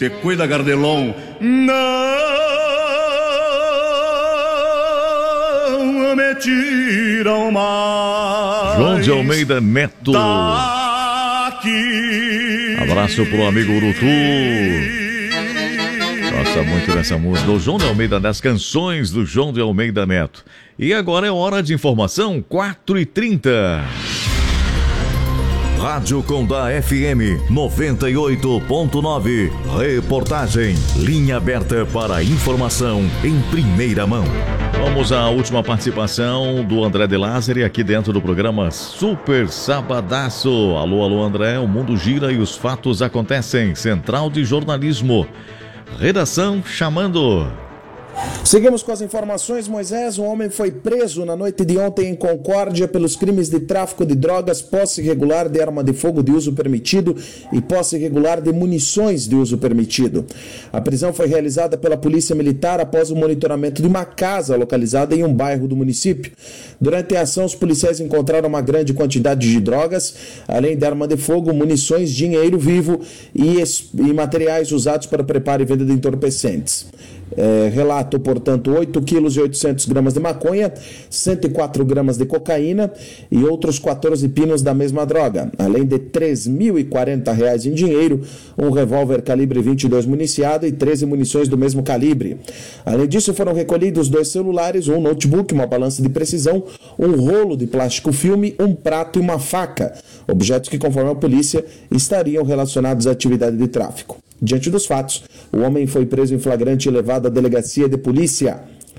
Te cuida, Gardelon. Não me tiram mais. João de Almeida Neto. Daqui. Abraço pro amigo Urutu. Gosta muito dessa música do João de Almeida, das canções do João de Almeida Neto. E agora é hora de informação, 4h30. Rádio Condá FM 98.9. Reportagem. Linha aberta para informação em primeira mão. Vamos à última participação do André de Lázari aqui dentro do programa Super Sabadaço. Alô, alô, André. O mundo gira e os fatos acontecem. Central de Jornalismo. Redação chamando. Seguimos com as informações, Moisés. Um homem foi preso na noite de ontem em Concórdia pelos crimes de tráfico de drogas, posse irregular de arma de fogo de uso permitido e posse irregular de munições de uso permitido. A prisão foi realizada pela Polícia Militar após o monitoramento de uma casa localizada em um bairro do município. Durante a ação, os policiais encontraram uma grande quantidade de drogas, além de arma de fogo, munições, dinheiro vivo e materiais usados para preparo e venda de entorpecentes. Relato, portanto, 8 quilos e 800 gramas de maconha, 104 gramas de cocaína e outros 14 pinos da mesma droga, além de R$3.040 em dinheiro, um revólver calibre 22 municiado e 13 munições do mesmo calibre. Além disso, foram recolhidos 2 celulares, um notebook, uma balança de precisão, um rolo de plástico filme, um prato e uma faca, objetos que, conforme a polícia, estariam relacionados à atividade de tráfico. Diante dos fatos, o homem foi preso em flagrante e levado à delegacia de polícia.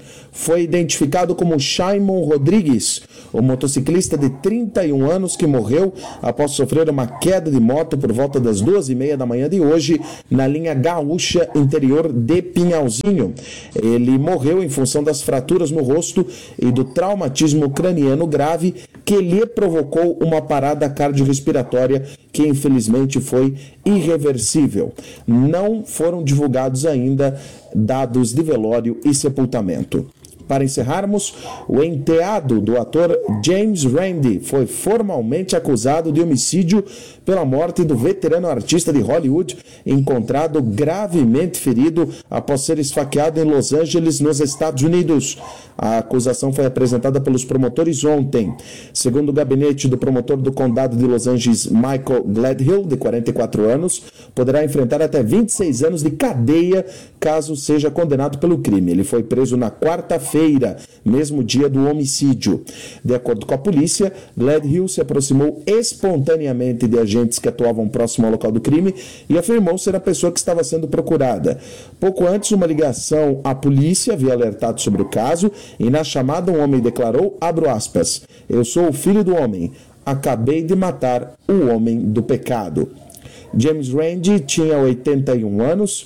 Foi identificado como Shaimon Rodrigues, o motociclista de 31 anos que morreu após sofrer uma queda de moto por volta das 2h30 da manhã de hoje na linha Gaúcha, interior de Pinhalzinho. Ele morreu em função das fraturas no rosto e do traumatismo craniano grave que lhe provocou uma parada cardiorrespiratória que infelizmente foi irreversível. Não foram divulgados ainda dados de velório e sepultamento. Para encerrarmos, o enteado do ator James Randi foi formalmente acusado de homicídio pela morte do veterano artista de Hollywood, encontrado gravemente ferido após ser esfaqueado em Los Angeles, nos Estados Unidos. A acusação foi apresentada pelos promotores ontem. Segundo o gabinete do promotor do condado de Los Angeles, Michael Gladhill, de 44 anos, poderá enfrentar até 26 anos de cadeia caso seja condenado pelo crime. Ele foi preso na quarta-feira, mesmo dia do homicídio. De acordo com a polícia, Gladhill se aproximou espontaneamente de agentes que atuavam próximo ao local do crime e afirmou ser a pessoa que estava sendo procurada. Pouco antes, uma ligação à polícia havia alertado sobre o caso e na chamada um homem declarou, abro aspas, "Eu sou o filho do homem, acabei de matar o homem do pecado." James Randi tinha 81 anos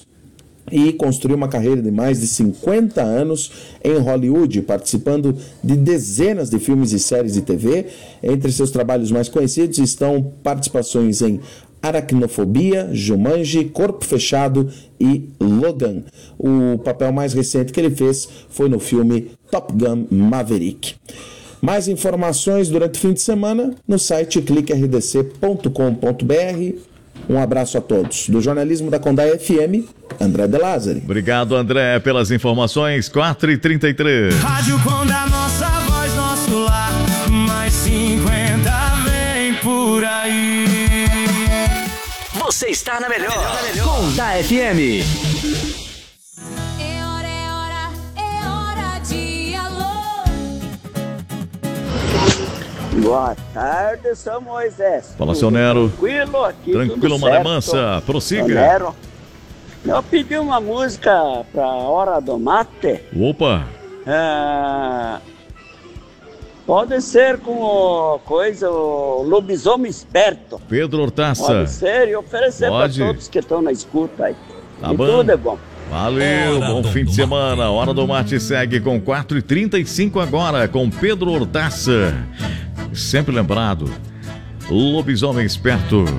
e construiu uma carreira de mais de 50 anos em Hollywood, participando de dezenas de filmes e séries de TV. Entre seus trabalhos mais conhecidos estão participações em Aracnofobia, Jumanji, Corpo Fechado e Logan. O papel mais recente que ele fez foi no filme Top Gun Maverick. Mais informações durante o fim de semana no site cliquerdc.com.br. Um abraço a todos. Do jornalismo da Condá FM, André de Lázari. Obrigado, André, pelas informações. 4h33. Rádio Condá, nossa voz, nosso lar. Mais 50 vem por aí. Você está na melhor. Condá FM. Boa tarde, São Moisés. Fala, seu Nero. Tranquilo aqui. Tranquilo, Maré Mansa. Prossiga. Nero. Eu pedi uma música pra Hora do Mate. Opa. Pode ser com o Lobisomem Esperto. Pedro Hortaça. Pode ser e oferecer para todos que estão na escuta aí. Tá e bom. tudo é bom. Valeu, bom fim de semana. Hora do Mate segue com 4h35 agora, com Pedro Hortaça. Sempre lembrado, Lobisomem Esperto.